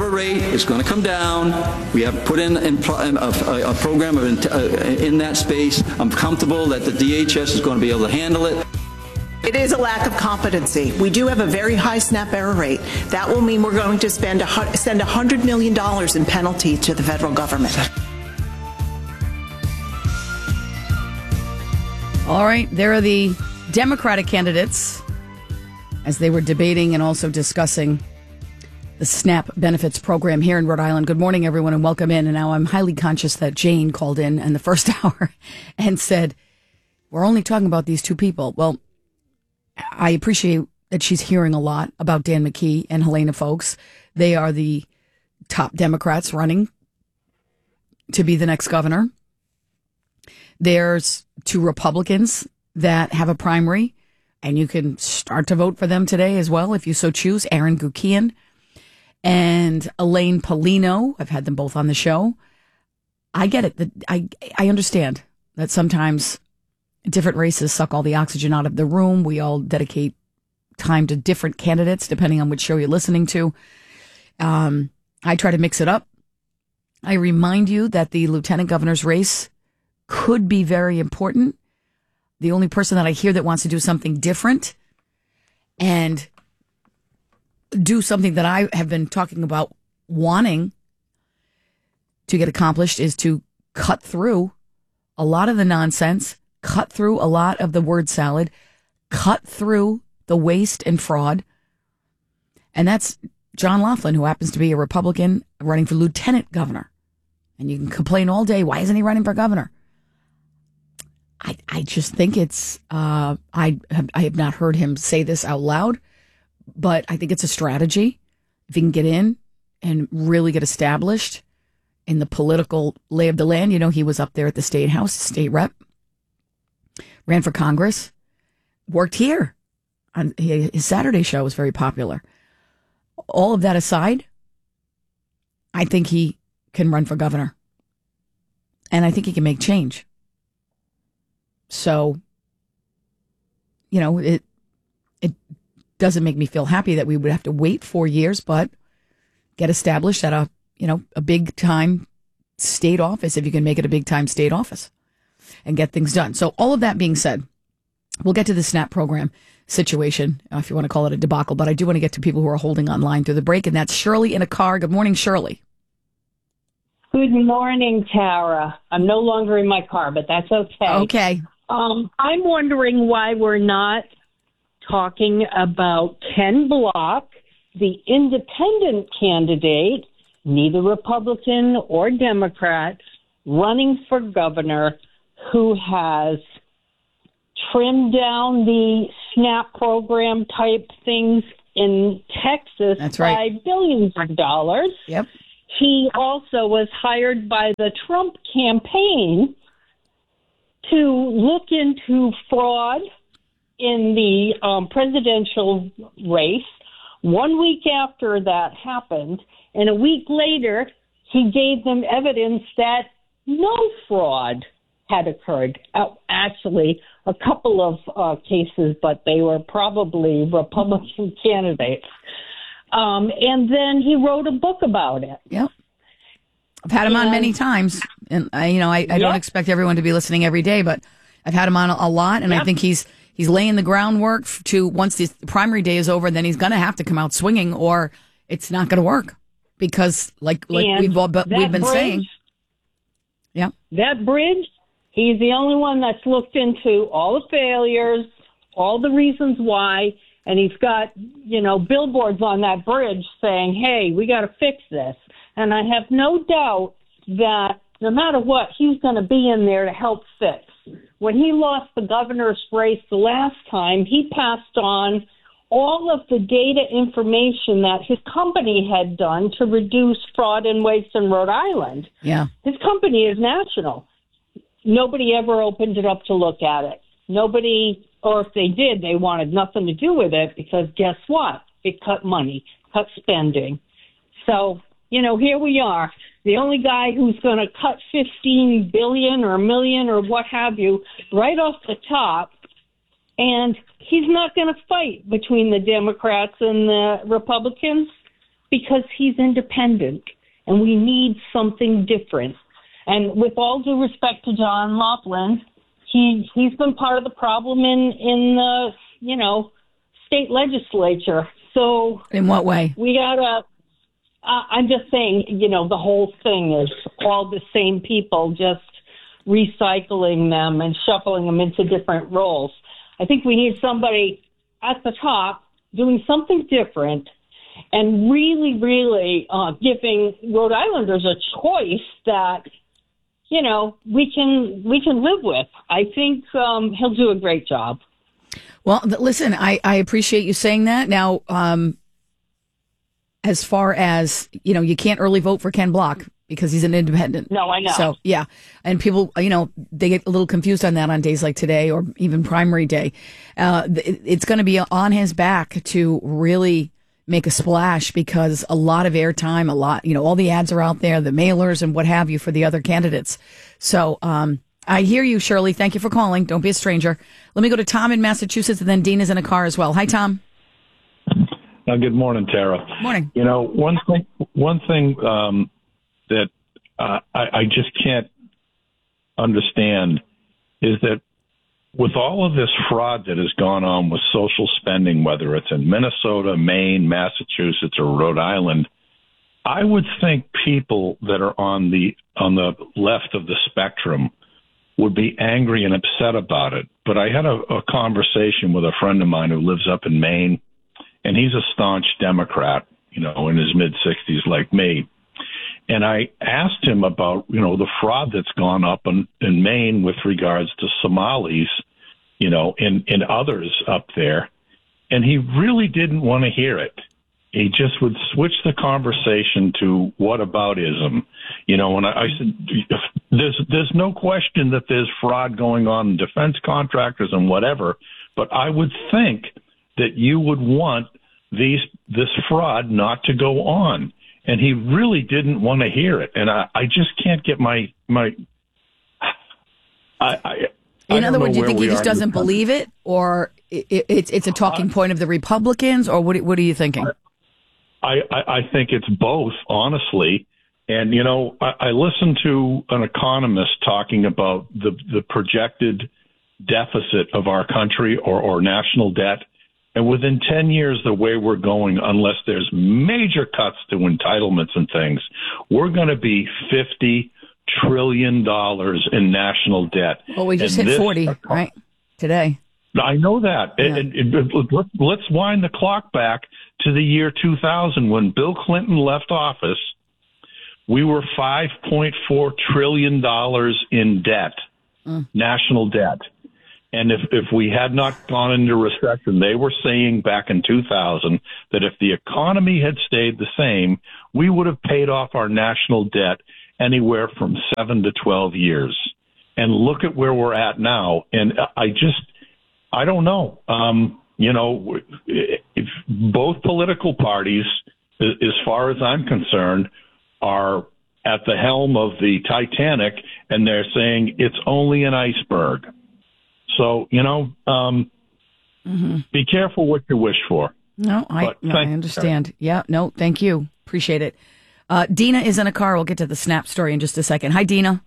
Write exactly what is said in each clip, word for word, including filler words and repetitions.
error rate is going to come down. We have put in, in a, a, a program of in, uh, in that space. I'm comfortable that the D H S is going to be able to handle it. It is a lack of competency. We do have a very high SNAP error rate. That will mean we're going to spend a, send one hundred million dollars in penalty to the federal government. All right, there are the Democratic candidates as they were debating and also discussing the SNAP benefits program here in Rhode Island. Good morning, everyone, and welcome in. And now I'm highly conscious that Jane called in in the first hour and said, we're only talking about these two people. Well, I appreciate that she's hearing a lot about Dan McKee and Helena Foulkes. They are the top Democrats running to be the next governor. There's two Republicans that have a primary, and you can start to vote for them today as well if you so choose. Aaron Guckian and Elaine Paulino. I've had them both on the show. I get it. I I understand that sometimes different races suck all the oxygen out of the room. We all dedicate time to different candidates depending on which show you're listening to. Um, I try to mix it up. I remind you that the lieutenant governor's race could be very important. The only person that I hear that wants to do something different and do something that I have been talking about wanting to get accomplished is to cut through a lot of the nonsense, cut through a lot of the word salad, cut through the waste and fraud. And that's John Laughlin, who happens to be a Republican running for lieutenant governor. And you can complain all day, why isn't he running for governor? I, I just think it's, uh, I have, I have not heard him say this out loud, but I think it's a strategy. If he can get in and really get established in the political lay of the land, you know, he was up there at the state house, state rep, ran for Congress, worked here. On his Saturday show was very popular. All of that aside, I think he can run for governor. And I think he can make change. So, you know, it it doesn't make me feel happy that we would have to wait four years, but get established at a, you know, a big time state office, if you can make it a big time state office and get things done. So all of that being said, we'll get to the SNAP program situation, uh, if you want to call it a debacle, but I do want to get to people who are holding online through the break, and that's Shirley in a car. Good morning, Shirley. Good morning, Tara. I'm no longer in my car, but that's okay. Okay. Um, I'm wondering why we're not talking about Ken Block, the independent candidate, neither Republican or Democrat, running for governor, who has trimmed down the SNAP program type things in Texas That's right. by billions of dollars. Yep. He also was hired by the Trump campaign to look into fraud in the um, presidential race. One week after that happened, and a week later, he gave them evidence that no fraud had occurred. Uh, actually, a couple of uh, cases, but they were probably Republican candidates. Um, and then he wrote a book about it. Yep. I've had him and, on many times, and I, you know, I, I yep. don't expect everyone to be listening every day, but I've had him on a, a lot, and yep. I think he's he's laying the groundwork to, once the primary day is over, then he's going to have to come out swinging, or it's not going to work, because like like and we've all, we've been bridge, saying, yeah, that bridge. He's the only one that's looked into all the failures, all the reasons why, and he's got, you know, billboards on that bridge saying, hey, we got to fix this. And I have no doubt that no matter what, he's going to be in there to help fix. When he lost the governor's race the last time, he passed on all of the data information that his company had done to reduce fraud and waste in Rhode Island. Yeah. His company is national. Nobody ever opened it up to look at it. Nobody, or if they did, they wanted nothing to do with it, because guess what? It cut money, cut spending. So, you know, here we are. The only guy who's going to cut fifteen billion dollars or a million or what have you right off the top, and he's not going to fight between the Democrats and the Republicans. because he's independent, and we need something different. And with all due respect to John Laughlin, he he's been part of the problem in in the you know state legislature. So in what way? We gotta. Uh, I'm just saying, you know, the whole thing is all the same people, just recycling them and shuffling them into different roles. I think we need somebody at the top doing something different and really, really uh, giving Rhode Islanders a choice that, you know, we can we can live with. I think um, he'll do a great job. Well, th- listen, I, I appreciate you saying that. Now, um, as far as, you know, you can't early vote for Ken Block because he's an independent. No, I know. So, yeah. And people, you know, they get a little confused on that on days like today or even primary day. Uh, it's going to be on his back to really make a splash because a lot of airtime, a lot, you know, all the ads are out there, the mailers and what have you for the other candidates. So, um, I hear you, Shirley. Thank you for calling. Don't be a stranger. Let me go to Tom in Massachusetts, and then Dean is in a car as well. Hi, Tom. Uh, good morning, Tara. Morning. You know, one thing, one thing um, that uh, I, I just can't understand is that with all of this fraud that has gone on with social spending, whether it's in Minnesota, Maine, Massachusetts, or Rhode Island, I would think people that are on the on the left of the spectrum would be angry and upset about it. But I had a, a conversation with a friend of mine who lives up in Maine, and he's a staunch Democrat, you know, in his mid-sixties like me. And I asked him about, you know, the fraud that's gone up in, in Maine with regards to Somalis, you know, and, and others up there. And he really didn't want to hear it. He just would switch the conversation to whataboutism, you know, and I, I said, there's, there's no question that there's fraud going on in defense contractors and whatever, but I would think that you would want these this fraud not to go on. And he really didn't want to hear it. And I, I just can't get my, my, I, I In other words, do you think he just doesn't believe it, or it, it, it's it's a talking point of the Republicans, or what, what are you thinking? I, I, I think it's both, honestly. And, you know, I, I listened to an economist talking about the, the projected deficit of our country or, or national debt. And within ten years, the way we're going, unless there's major cuts to entitlements and things, we're going to be fifty trillion dollars in national debt. Well, we just and hit this, forty, right, today. I know that. Yeah. And, and, and let's wind the clock back to the year two thousand when Bill Clinton left office. We were five point four trillion dollars in debt, mm. national debt. And if, if we had not gone into recession, they were saying back in two thousand that if the economy had stayed the same, we would have paid off our national debt anywhere from seven to twelve years. And look at where we're at now. And I just, I don't know. Um, you know, if both political parties, as far as I'm concerned, are at the helm of the Titanic, and they're saying it's only an iceberg. So, you know, um, mm-hmm. be careful what you wish for. No, I, no, I understand. You. Yeah, no, thank you. Appreciate it. Uh, Dina is in a car. We'll get to the Snap story in just a second. Hi, Dina.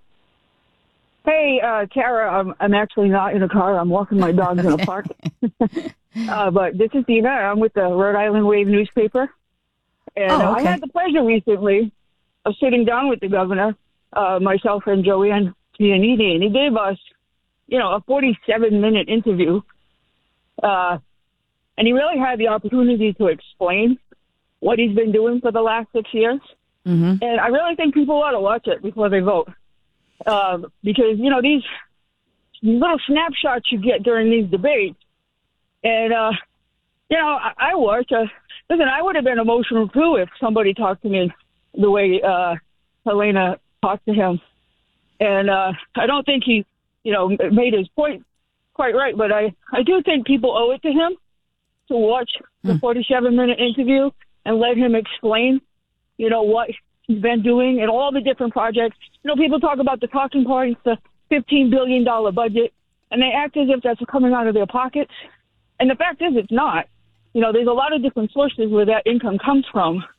Hey, uh, Tara, I'm, I'm actually not in a car. I'm walking my dogs in a park. uh, but this is Dina. I'm with the Rhode Island Wave newspaper. And oh, okay. I had the pleasure recently of sitting down with the governor, uh, myself and Joanne Giannini, and he gave us, you know, a forty-seven minute interview. Uh, and he really had the opportunity to explain what he's been doing for the last six years. Mm-hmm. And I really think people ought to watch it before they vote. Uh, because, you know, these little snapshots you get during these debates. And, uh, you know, I, I watch. Uh, listen, I would have been emotional, too, if somebody talked to me the way uh, Helena talked to him. And uh, I don't think he, you know, made his point quite right. But I, I do think people owe it to him to watch the forty-seven minute interview and let him explain, you know, what he's been doing and all the different projects. You know, people talk about the talking points, the fifteen billion dollars budget, and they act as if that's coming out of their pockets. And the fact is it's not. You know, there's a lot of different sources where that income comes from.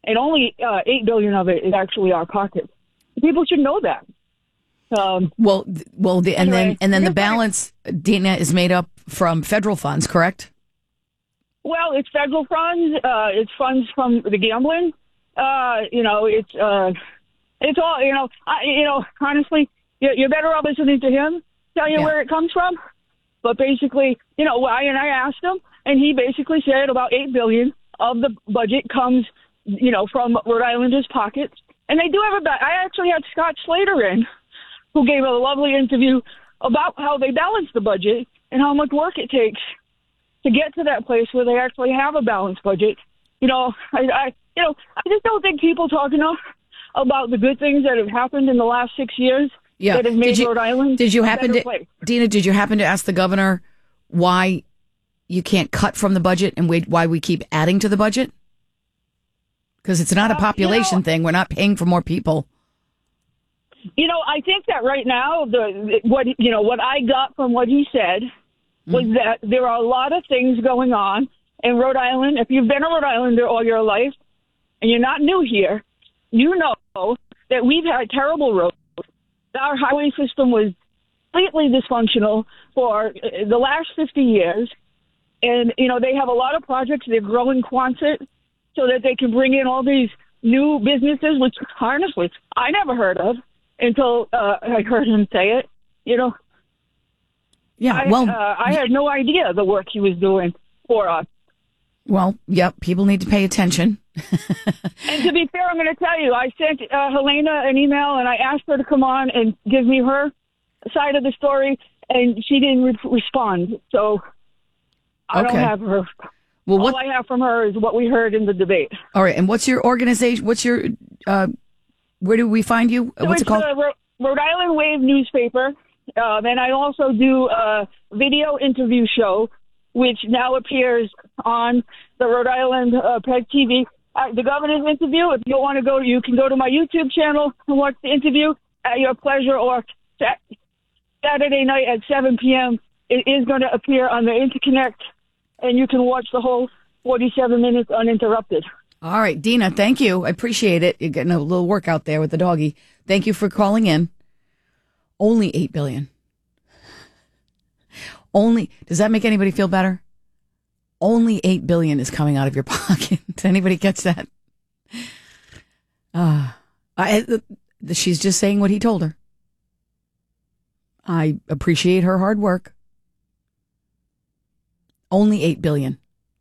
and only uh, eight billion of it is actually our pocket. People should know that. Um, Well, th- well, the, and Anyway, then and then the here's my- balance, Dina, is made up from federal funds, correct? Well, it's federal funds. Uh, it's funds from the gambling. Uh, you know, it's uh, it's all. You know, I, you know. Honestly, you're, you're better off listening to him tell you Yeah. where it comes from. But basically, you know, I and I asked him, and he basically said about eight billion of the budget comes, you know, from Rhode Islanders' pockets. And they do have a. ba- I actually had Scott Slater in, who gave a lovely interview about how they balance the budget and how much work it takes to get to that place where they actually have a balanced budget. You know, I, I you know, I just don't think people talk enough about the good things that have happened in the last six years Yeah. that have made Did you, Rhode Island did you a happen better to, place. Dina, did you happen to ask the governor why you can't cut from the budget and wait, why we keep adding to the budget? Because it's not a Uh, population you know- thing. We're not paying for more people. You know, I think that right now, the what you know, what I got from what he said was Mm-hmm. that there are a lot of things going on in Rhode Island. If you've been a Rhode Islander all your life and you're not new here, you know that we've had terrible roads. Our highway system was completely dysfunctional for uh, the last fifty years. And, you know, they have a lot of projects. They're growing Quonset so that they can bring in all these new businesses, which honestly I never heard of until uh, I heard him say it. You know, Yeah. I, well, uh, I had no idea the work he was doing for us. well, yep. People need to pay attention. And to be fair, I'm going to tell you, I sent uh, Helena an email and I asked her to come on and give me her side of the story, and she didn't re- respond. So I Okay. don't have her. Well, All what? I have from her is what we heard in the debate. All right. And what's your organization? What's your? Uh, where do we find you? So What's it it's called? the Ro- Rhode Island Wave newspaper. Um, and I also do a video interview show, which now appears on the Rhode Island uh, P E G T V. Uh, the governor's interview, if you want to go, you can go to my YouTube channel and watch the interview at your pleasure, or sat- Saturday night at seven p.m. It is going to appear on the Interconnect, and you can watch the whole forty-seven minutes uninterrupted. All right, Dina. Thank you. I appreciate it. You're getting a little workout there with the doggy. Thank you for calling in. Only eight billion. Only. Does that make anybody feel better? Only eight billion is coming out of your pocket. Did anybody catch that? Uh, I, uh, she's just saying what he told her. I appreciate her hard work. Only eight billion.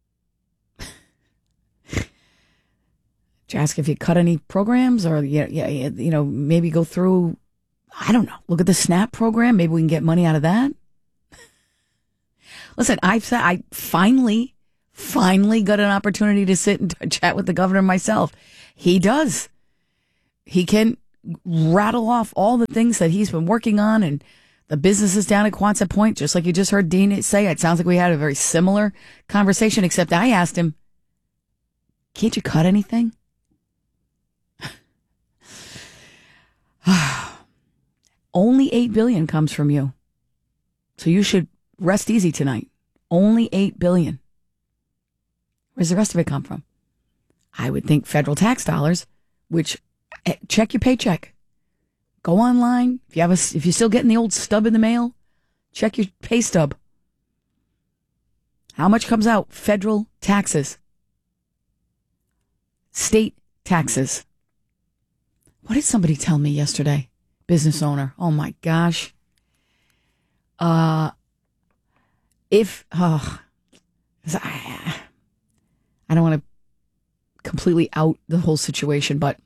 Did you ask if you cut any programs, or yeah, yeah, you know, maybe go through? I don't know. Look at the SNAP program. Maybe we can get money out of that. Listen, I've said I finally, finally got an opportunity to sit and t- chat with the governor myself. He does. He can rattle off all the things that he's been working on and the businesses down at Quonset Point, just like you just heard Dean say. It sounds like we had a very similar conversation, except I asked him, can't you cut anything? Only eight billion comes from you. So you should rest easy tonight. Only eight billion. Where's the rest of it come from? I would think federal tax dollars, which eh, check your paycheck. Go online. If you have a, if you're still getting the old stub in the mail, check your pay stub. How much comes out? Federal taxes. State taxes. What did somebody tell me yesterday? Business owner. Oh my gosh. Uh, if, oh, I, I don't want to completely out the whole situation, but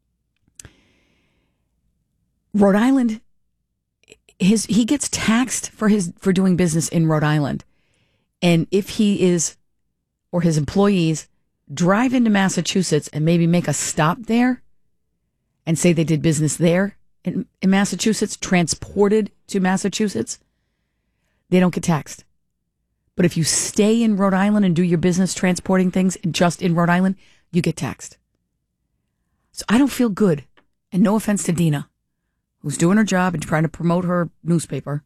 Rhode Island, his, he gets taxed for his, for doing business in Rhode Island. And if he is, or his employees drive into Massachusetts and maybe make a stop there and say they did business there in, in Massachusetts, transported to Massachusetts, they don't get taxed. But if you stay in Rhode Island and do your business transporting things just in Rhode Island, you get taxed. So I don't feel good. And no offense to Dina, who's doing her job and trying to promote her newspaper.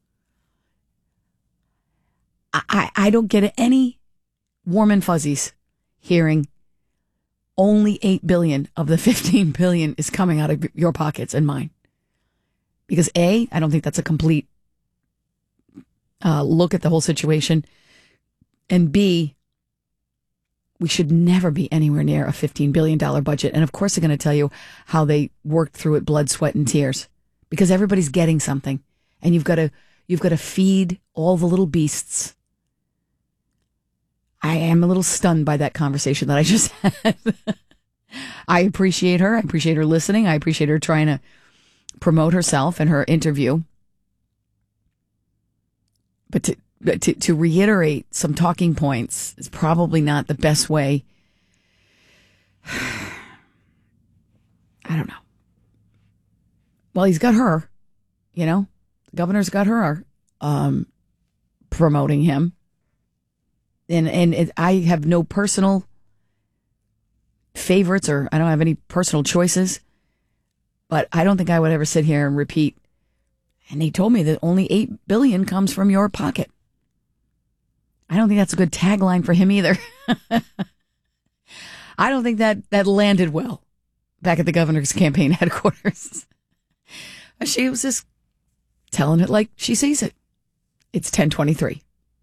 I, I, I don't get any warm and fuzzies hearing only eight billion of the fifteen billion is coming out of your pockets and mine. Because A, I don't think that's a complete uh, look at the whole situation. And B, we should never be anywhere near a fifteen billion dollars budget. And of course, they're going to tell you how they worked through it, blood, sweat, and tears, because everybody's getting something. And you've got to, you've got to feed all the little beasts. I am a little stunned by that conversation that I just had. I appreciate her. I appreciate her listening. I appreciate her trying to promote herself and her interview. But to, but to, to reiterate some talking points is probably not the best way. I don't know. Well, he's got her, you know, the governor's got her um, promoting him. And and it, I have no personal favorites, or I don't have any personal choices, but I don't think I would ever sit here and repeat. And they told me that only eight billion dollars comes from your pocket. I don't think that's a good tagline for him either. I don't think that that landed well back at the governor's campaign headquarters. She was just telling it like she sees it. It's ten twenty-three.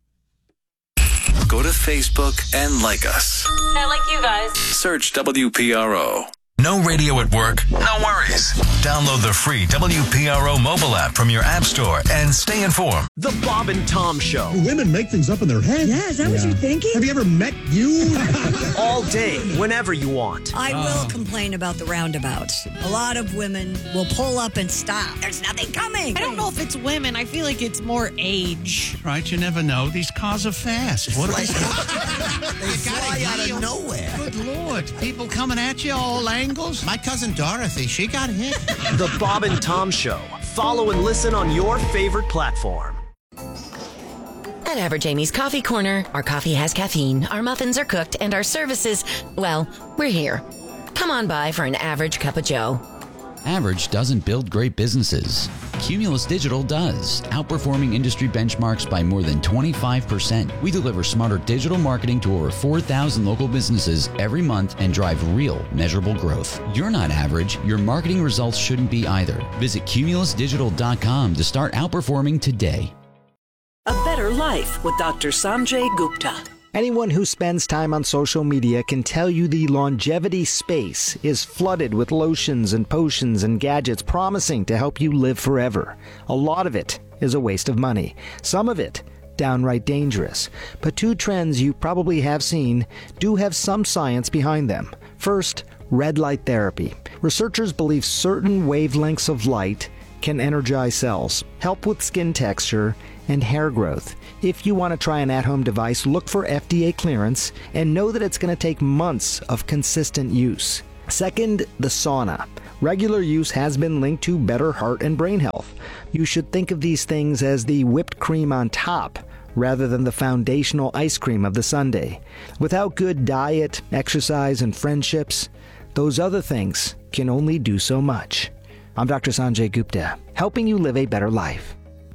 Go to Facebook and like us. I like you guys. Search W P R O. No radio at work? No worries. Download the free W P R O mobile app from your app store and stay informed. The Bob and Tom Show. Women make things up in their head. Yeah, is that yeah. what you're thinking? Have you ever met you? All day, whenever you want. I will complain about the roundabouts. A lot of women will pull up and stop. There's nothing coming. I don't know if it's women. I feel like it's more age. Right, you never know. These cars are fast. What They fly out of nowhere. Good Lord. People coming at you all angles. My cousin Dorothy, she got hit. The Bob and Tom Show. Follow and listen on your favorite platform. At Average Amy's Coffee Corner, our coffee has caffeine, our muffins are cooked, and our services, well, we're here. Come on by for an average cup of joe. Average doesn't build great businesses. Cumulus Digital does, outperforming industry benchmarks by more than twenty-five percent. We deliver smarter digital marketing to over four thousand local businesses every month and drive real, measurable growth. You're not average. Your marketing results shouldn't be either. Visit cumulus digital dot com to start outperforming today. A Better Life with Doctor Sanjay Gupta. Anyone who spends time on social media can tell you the longevity space is flooded with lotions and potions and gadgets promising to help you live forever. A lot of it is a waste of money. Some of it downright dangerous. But two trends you probably have seen do have some science behind them. First, red light therapy. Researchers believe certain wavelengths of light can energize cells, help with skin texture, and hair growth. If you want to try an at-home device, look for F D A clearance and know that it's going to take months of consistent use. Second, the sauna. Regular use has been linked to better heart and brain health. You should think of these things as the whipped cream on top rather than the foundational ice cream of the sundae. Without good diet, exercise, and friendships, those other things can only do so much. I'm Doctor Sanjay Gupta, helping you live a better life.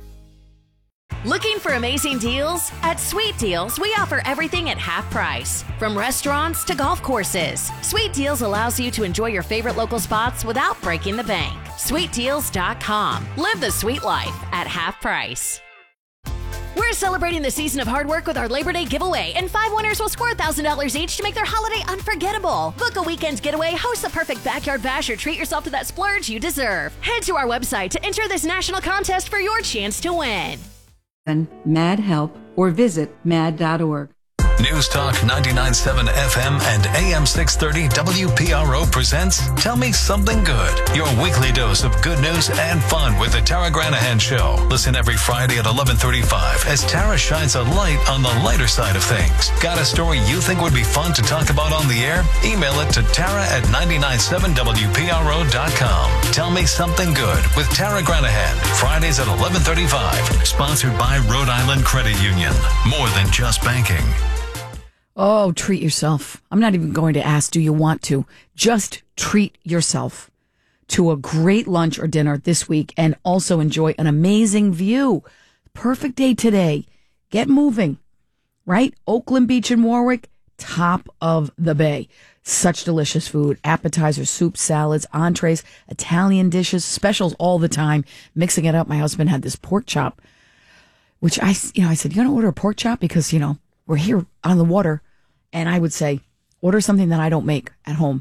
Looking for amazing deals? At Sweet Deals, we offer everything at half price. From restaurants to golf courses, Sweet Deals allows you to enjoy your favorite local spots without breaking the bank. sweet deals dot com. Live the sweet life at half price. We're celebrating the season of hard work with our Labor Day giveaway, and five winners will score one thousand dollars each to make their holiday unforgettable. Book a weekend getaway, host the perfect backyard bash, or treat yourself to that splurge you deserve. Head to our website to enter this national contest for your chance to win. MAD Help or visit mad dot org. News Talk ninety-nine point seven F M and A M six thirty W P R O presents Tell Me Something Good, your weekly dose of good news and fun with the Tara Granahan Show. Listen every Friday at eleven thirty-five as Tara shines a light on the lighter side of things. Got a story you think would be fun to talk about on the air? Email it to Tara at nine nine seven W P R O dot com. Tell Me Something Good with Tara Granahan, Fridays at eleven thirty-five. Sponsored by Rhode Island Credit Union. More than just banking. Oh, treat yourself. I'm not even going to ask, do you want to? Just treat yourself to a great lunch or dinner this week and also enjoy an amazing view. Perfect day today. Get moving, right? Oakland Beach in Warwick, top of the bay. Such delicious food, appetizers, soups, salads, entrees, Italian dishes, specials all the time, mixing it up. My husband had this pork chop, which I, you know, I said, you going to order a pork chop? Because, you know, we're here on the water. And I would say, order something that I don't make at home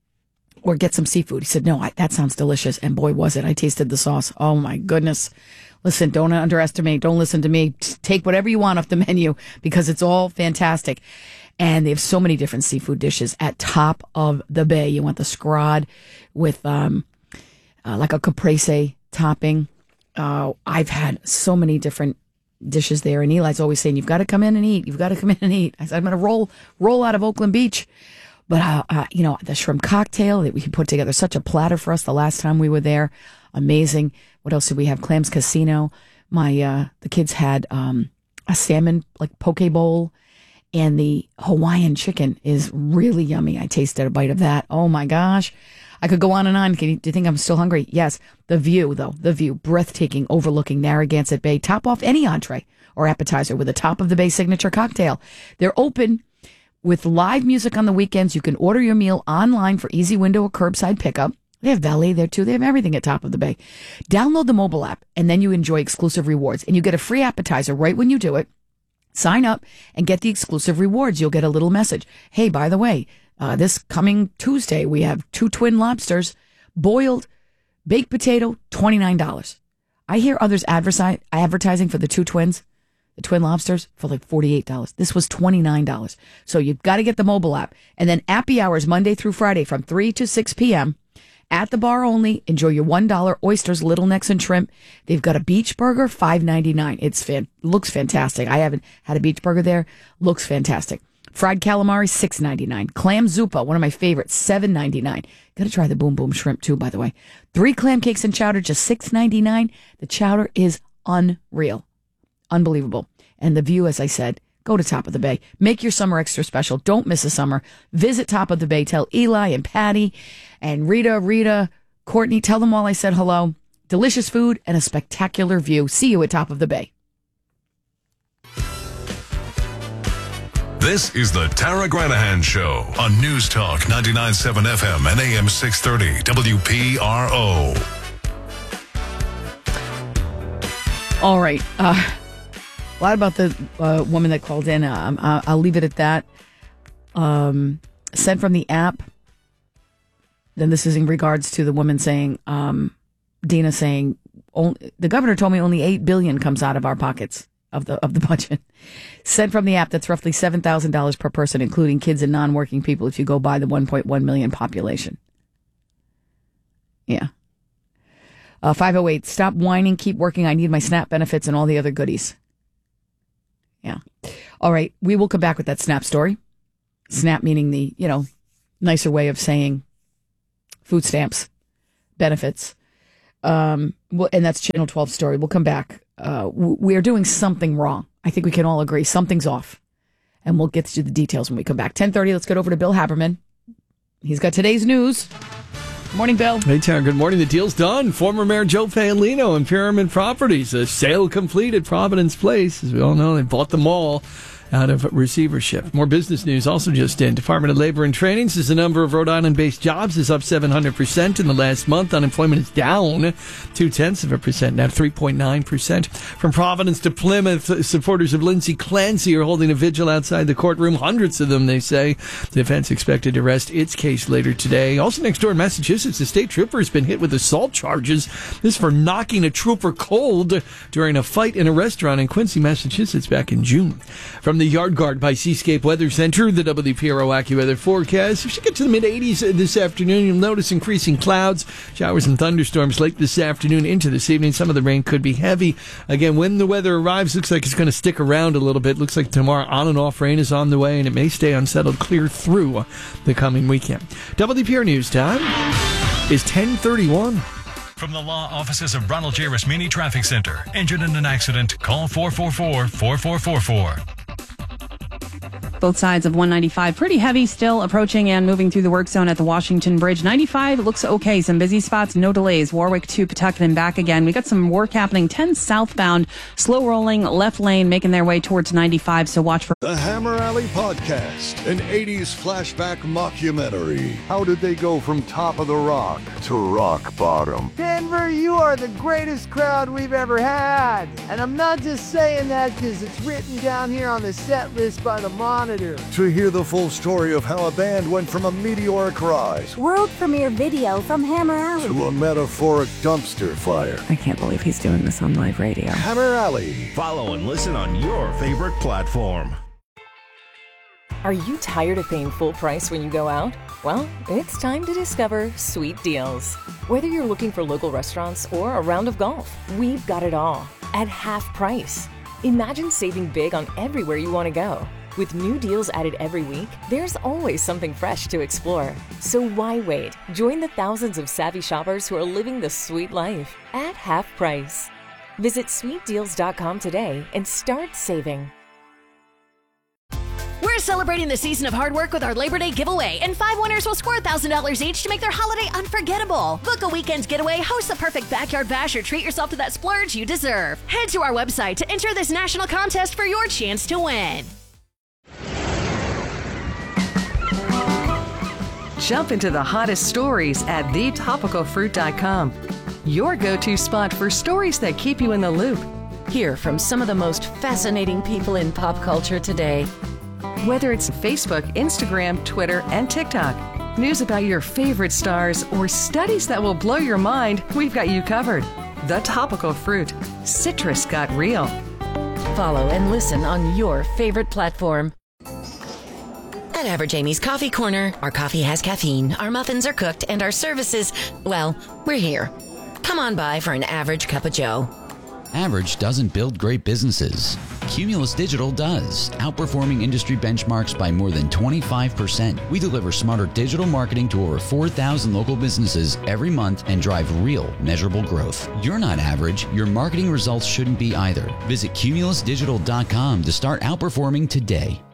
or get some seafood. He said, no, I, that sounds delicious. And boy, was it. I tasted the sauce. Oh my goodness. Listen, don't underestimate. Don't listen to me. Take whatever you want off the menu because it's all fantastic. And they have so many different seafood dishes at Top of the Bay. You want the scrod with um, uh, like a caprese topping. Uh, I've had so many different dishes there. And Eli's always saying, you've got to come in and eat. You've got to come in and eat. I said, I'm going to roll roll out of Oakland Beach. But, uh, uh, you know, the shrimp cocktail that we put together, such a platter for us the last time we were there. Amazing. What else did we have? Clams Casino. My uh, the kids had um, a salmon, like poke bowl. And the Hawaiian chicken is really yummy. I tasted a bite of that. Oh, my gosh. I could go on and on. Can you, do you think I'm still hungry? Yes. The view, though. The view. Breathtaking, overlooking Narragansett Bay. Top off any entree or appetizer with a Top of the Bay signature cocktail. They're open with live music on the weekends. You can order your meal online for easy window or curbside pickup. They have valet there, too. They have everything at Top of the Bay. Download the mobile app, and then you enjoy exclusive rewards. And you get a free appetizer right when you do it. Sign up and get the exclusive rewards. You'll get a little message. Hey, by the way, uh, this coming Tuesday, we have two twin lobsters, boiled, baked potato, twenty-nine dollars. I hear others advertise, advertising for the two twins, the twin lobsters, for like forty-eight dollars. This was twenty-nine dollars. So you've got to get the mobile app. And then happy hours Monday through Friday from three to six p.m. At the bar only. Enjoy your one dollar oysters, little necks, and shrimp. They've got a beach burger, five ninety-nine. It's fan- looks fantastic. I haven't had a beach burger there. Looks fantastic. Fried calamari, six ninety-nine. Clam zuppa, one of my favorites, seven ninety-nine. Got to try the boom boom shrimp too, by the way. Three clam cakes and chowder, just six ninety-nine. The chowder is unreal, unbelievable. And the view, as I said, go to Top of the Bay. Make your summer extra special. Don't miss a summer. Visit Top of the Bay. Tell Eli and Patty and Rita, Rita, Courtney. Tell them all I said hello. Delicious food and a spectacular view. See you at Top of the Bay. This is the Tara Granahan Show on News Talk ninety-nine point seven F M and A M six thirty W P R O. All right. Uh, a lot about the uh, woman that called in. Um, uh, I'll leave it at that. Um, sent from the app. Then this is in regards to the woman saying, um, Dina saying, only, the governor told me only eight billion dollars comes out of our pockets of the of the budget. Sent from the app, that's roughly seven thousand dollars per person, including kids and non-working people, if you go by the one point one million population. Yeah. Uh, five oh eight, stop whining, keep working. I need my SNAP benefits and all the other goodies. Yeah. All right. We will come back with that SNAP story. SNAP meaning the, you know, nicer way of saying food stamps, benefits. Um, well, and that's Channel twelve story. We'll come back. Uh, we are doing something wrong. I think we can all agree something's off. And we'll get to the details when we come back. ten thirty, let's get over to Bill Haberman. He's got today's news. Morning, Bill. Hey, Tara. Good morning. The deal's done. Former Mayor Joe Paolino and Pyramid Properties. A sale complete at Providence Place. As we all know, they bought them all out of receivership. More business news also just in. Department of Labor and Training says the number of Rhode Island-based jobs is up seven hundred percent in the last month. Unemployment is down two-tenths of a percent, now three point nine percent. From Providence to Plymouth, supporters of Lindsay Clancy are holding a vigil outside the courtroom. Hundreds of them, they say. The defense expected to rest its case later today. Also next door in Massachusetts, a state trooper has been hit with assault charges. This for knocking a trooper cold during a fight in a restaurant in Quincy, Massachusetts back in June. From the Yard Guard by Seascape Weather Center, the W P R O AccuWeather forecast. We should get to the mid-eighties this afternoon. You'll notice increasing clouds, showers and thunderstorms late this afternoon into this evening. Some of the rain could be heavy. Again, when the weather arrives, looks like it's going to stick around a little bit. Looks like tomorrow on and off rain is on the way, and it may stay unsettled clear through the coming weekend. W P R News time is ten thirty-one. From the law offices of Ronald J. Rasmini Traffic Center. Injured in an accident? Call four four four, four four four four. both sides of one ninety-five. Pretty heavy still approaching and moving through the work zone at the Washington Bridge. ninety-five looks okay. Some busy spots, no delays. Warwick to Pawtucket and back again. We got some work happening. ten southbound, slow rolling left lane, making their way towards ninety-five. So watch for The Hammer Alley Podcast, an eighties flashback mockumentary. How did they go from top of the rock to rock bottom? Denver, you are the greatest crowd we've ever had. And I'm not just saying that because it's written down here on the set list by the Monitor. To hear the full story of how a band went from a meteoric rise World premiere video from Hammer Alley to a metaphoric dumpster fire. I can't believe he's doing this on live radio. Hammer Alley. Follow and listen on your favorite platform. Are you tired of paying full price when you go out? Well, it's time to discover Sweet Deals. Whether you're looking for local restaurants or a round of golf, we've got it all at half price. Imagine saving big on everywhere you want to go. With new deals added every week, there's always something fresh to explore. So why wait? Join the thousands of savvy shoppers who are living the sweet life at half price. Visit sweet deals dot com today and start saving. We're celebrating the season of hard work with our Labor Day giveaway, and five winners will score one thousand dollars each to make their holiday unforgettable. Book a weekend's getaway, host the perfect backyard bash, or treat yourself to that splurge you deserve. Head to our website to enter this national contest for your chance to win. Jump into the hottest stories at the topical fruit dot com. Your go-to spot for stories that keep you in the loop. Hear from some of the most fascinating people in pop culture today. Whether it's Facebook, Instagram, Twitter, and TikTok, news about your favorite stars, or studies that will blow your mind, we've got you covered. The Topical Fruit. Citrus got real. Follow and listen on your favorite platform. At Average Amy's Coffee Corner, our coffee has caffeine, our muffins are cooked, and our services, well, we're here. Come on by for an average cup of joe. Average doesn't build great businesses. Cumulus Digital does, outperforming industry benchmarks by more than twenty-five percent. We deliver smarter digital marketing to over four thousand local businesses every month and drive real, measurable growth. You're not average. Your marketing results shouldn't be either. Visit cumulus digital dot com to start outperforming today.